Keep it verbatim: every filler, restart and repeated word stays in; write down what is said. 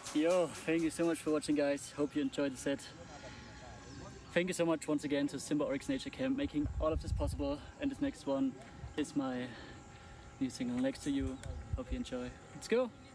Yo, thank you so much for watching, guys. Hope you enjoyed the set. Thank you so much once again to Simba Oryx Nature Camp making all of this possible. And this next one is my new single, Next to You. Hope you enjoy. Let's go!